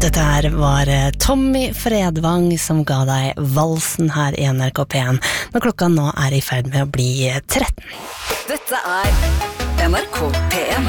Dette her var Tommy Fredvang som ga deg valsen her i NRK P1, når klokka nå er i ferd med å bli 13. Dette er NRK P1.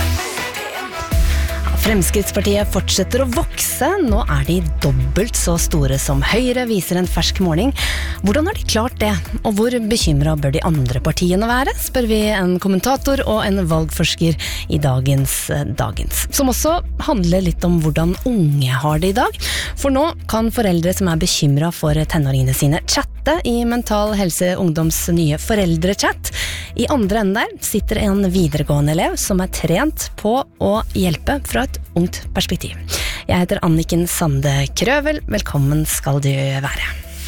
Fremskrittspartiet fortsetter å vokse. Nå er de dobbelt så store som Høyre, viser en fersk måling. Hvordan har de klart det? Og hvor bekymret bør de andre partiene være? Spør vi en kommentator og en valgforsker i Dagens, som også handler litt om hvordan unge har det i dag. For nå kan foreldre som er bekymret for tenåringene sine chatte i Mental Helse Ungdoms nye foreldrechat. I andre enden der sitter en videregående elev som er trent på å hjelpe fra et ungt perspektiv. Jeg heter Anniken Sande Krøvel. Velkommen skal du være.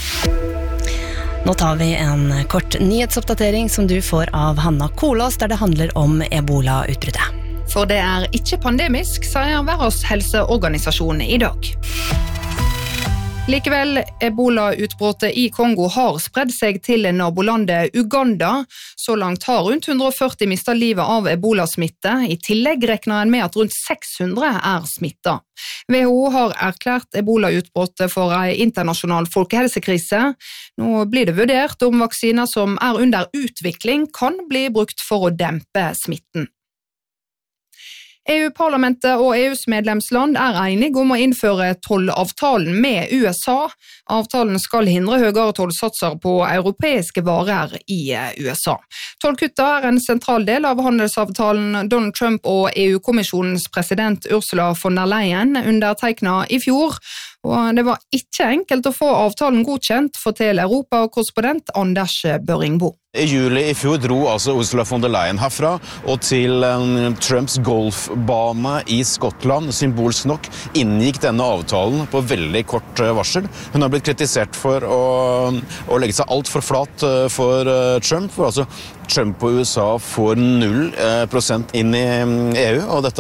Nå tar vi en kort nyhetsoppdatering som du får av Hanna Kolås, der det handler om Ebola-utbruddet. For det er ikke pandemisk, sier Verdens helseorganisasjon i dag. Likevel, Ebola-utbruddet i Kongo har spredd seg til nabolandet Uganda. Så langt har rundt 140 mistet livet av Ebola-smitte. I tillegg regner en med at rundt 600 er smittet. WHO har erklært Ebola-utbruddet for en internasjonal folkehelsekrise. Nå blir det vurdert om vaksiner som er under utvikling kan bli brukt for å dempe smitten. EU-parlamentet og EUs medlemsland er enige om å innføre tollavtalen med USA. Avtalen skal hindre høyere tollsatser på europeiske varer i USA. Tollkutta er en sentral del av handelsavtalen Donald Trump og EU-kommisjonens president Ursula von der Leyen undertegnet i fjor. Og det var ikke enkelt å få avtalen godkjent, forteller Europa-korrespondent Anders Børingbo. I juli i fjor dro altså Ursula von der Leyen herfra og til Trumps golfbane i Skottland. Symbolsk nok inngikk denne avtalen på veldig kort varsel. Hun har blitt kritisert for å legge seg alt for flat for Trump, for altså Trump og USA får 0% inn i EU, og dette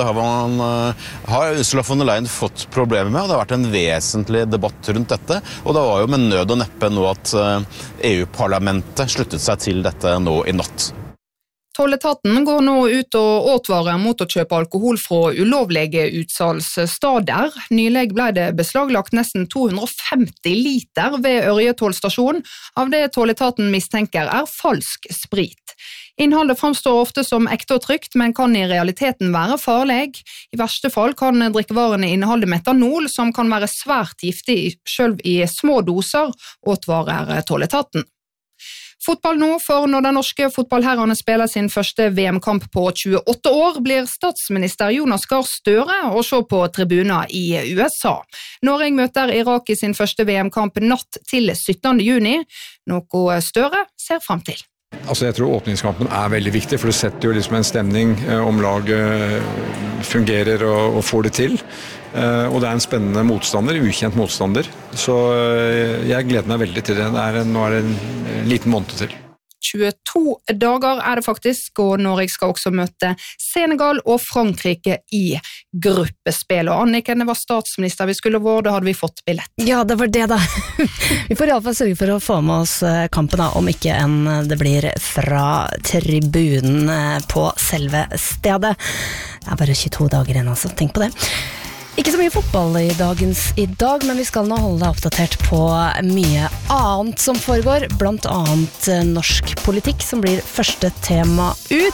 har Ursula von der Leyen fått problemer med, og det har vært en vesentlig debatt rundt dette, og det var jo med nød og neppe nå at EU-parlamentet sluttet seg til dette nå i natt. Tolletaten går nå ut og advarer mot å kjøpe alkohol fra ulovlige utsalgssteder. Nylig ble det beslaglagt nesten 250 liter ved Ørje tollstasjon av det tolletaten mistenker er falsk sprit. Innholdet framstår ofte som ekte og trygt, men kan i realiteten være farlig. I verste fall kan drikkevarene inneholde metanol, som kan være svært giftig selv i små doser, advarer tolletaten. Fotball nå, for når den norske fotballherrene spiller sin første VM-kamp på 28 år, blir statsminister Jonas Gahr Støre å se på tribuner i USA. Norge møter Irak i sin første VM-kamp natt til 17. juni, noe Støre ser frem til. Altså jeg tror åpningskampen er veldig viktig, for det setter jo liksom en stemning om laget fungerer og får det til. Og det er en spennende motstander, ukjent motstander. Så jeg gleder meg veldig til det. Nå er det en liten måned til. 22 dager er det faktisk, og Norge skal også møte Senegal og Frankrike i gruppespill. Og Anniken, det var statsminister vi skulle vært, da hadde vi fått billett. Ja, det var det da. Vi får i alle fall sørge for å få med oss kampen da, om ikke det blir fra tribunen på selve stedet. Det er bare 22 dager igjen, altså. Tenk på det. Ikke så mye fotball i Dagens i dag, men vi skal nå holde deg oppdatert på mye annet som foregår, blant annet norsk politikk, som blir første tema ut.